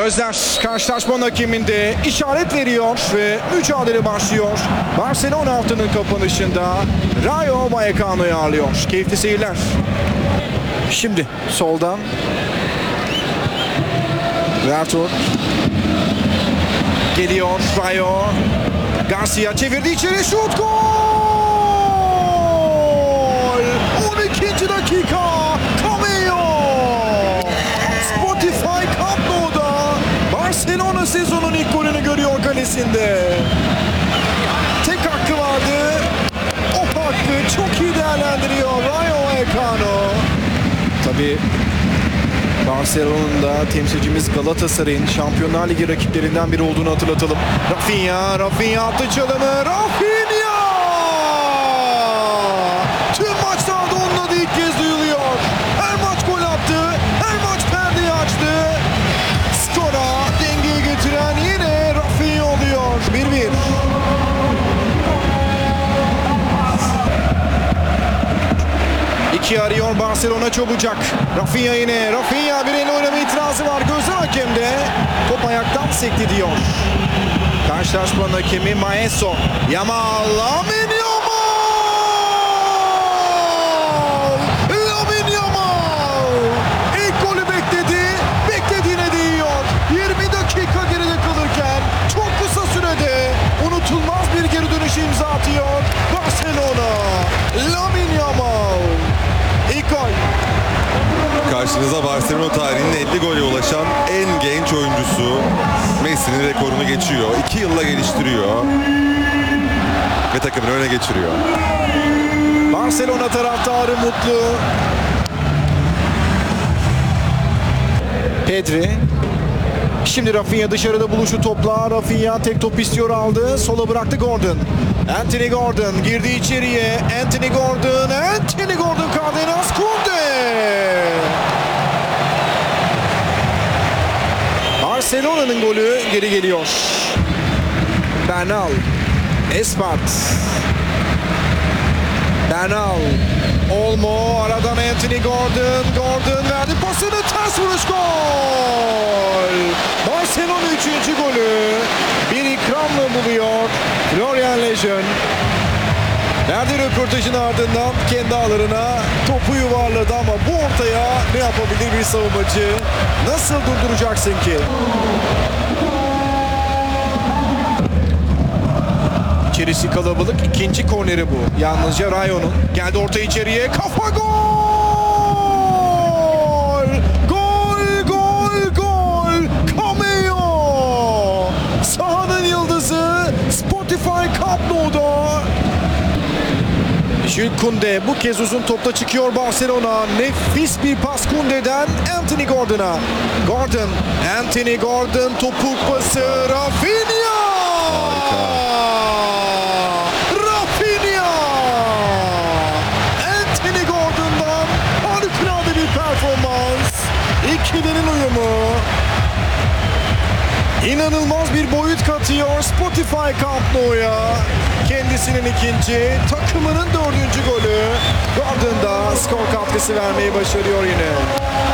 Gözler karşılaşmanın hakeminde işaret veriyor ve mücadele başlıyor. Barcelona haftanın kapanışında Rayo Vallecano'yu ağırlıyor. Keyifli seyirler. Şimdi soldan Vertur geliyor. Rayo Garcia çevirdi içeri, şut, gol! 12. dakika Cameo Spotify Camp Nou'da Barcelona sezonun ilk golünü görüyor kalesinde. Tek hakkı vardı. O hakkı çok iyi değerlendiriyor Rayo Vallecano. Tabii Barcelona'nın da temsilcimiz Galatasaray'ın Şampiyonlar Ligi rakiplerinden biri olduğunu hatırlatalım. Rafinha attı çalımı. Rafinha! Tüm maçlarda onun adı ilk kez duyuluyor. Her maç gol attı. Her maç perdeyi açtı. Skora dengeyi getiren yine Rafinha oluyor. 1-1. İki arıyor Barcelona çabucak. Rafinha yine. Rafinha bir elle oynama itirazı var. Gözler hakemde. Top ayaktan sekti diyor. Karşılaşmanın hakemi Maeso. Yamal. Lamine Yamal! Lamine Yamal! İlk golü bekledi. Beklediğine değiyor. 20 dakika geride kalırken çok kısa sürede unutulmaz bir geri dönüş imza atıyor Barcelona. Lamine Yamal. İlk gol. Karşınıza Barcelona tarihinin 50 gole ulaşan en genç oyuncusu. Messi'nin rekorunu geçiyor. 2 yılla geliştiriyor. Ve takımını öne geçiriyor. Barcelona taraftarı mutlu. Pedri. Şimdi Rafinha dışarıda buluşu topla. Rafinha tek top istiyor, aldı. Sola bıraktı Gordon. Anthony Gordon girdi içeriye. Anthony Gordon. Cardenas Kunde. Barcelona'nın golü geri geliyor. Bernal. Espart. Bernal. Olmo aradan Anthony Gordon. Gordon verdi pasını, ters vuruş, gol! Barcelona 3. golü bir ikramla buluyor Florian Lejeune. Verdiği röportajın ardından kendi ağlarına topu yuvarladı ama bu ortaya ne yapabilir bir savunmacı? Nasıl durduracaksın ki? İçerisi kalabalık. İkinci korneri bu. Yalnızca Rayo'nun. Geldi orta içeriye. Kafa, gol! Gol! Cameo! Sahanın yıldızı Spotify Camp Nou'da. Jules Koundé bu kez uzun topla çıkıyor Barcelona. Nefis bir pas Koundé'den Anthony Gordon'a. Anthony Gordon topuk pası. Rafinha! Anthony Gordon'dan harikulade bir performans. İkilinin uyumu İnanılmaz bir boyut katıyor Spotify Camp Nou'ya. Kendisinin ikinci, takımının 4. golü. Gordon da skor katkısı vermeyi başarıyor yine.